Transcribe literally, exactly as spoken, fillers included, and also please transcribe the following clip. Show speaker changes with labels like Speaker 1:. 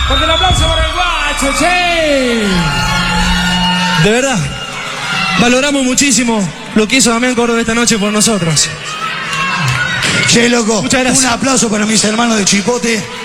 Speaker 1: Fuerte el aplauso para el guacho, che.
Speaker 2: De verdad, valoramos muchísimo lo que hizo Damián Córdoba esta noche por nosotros.
Speaker 3: Che, loco,
Speaker 2: Muchas gracias.
Speaker 3: un aplauso para mis hermanos de Chipote.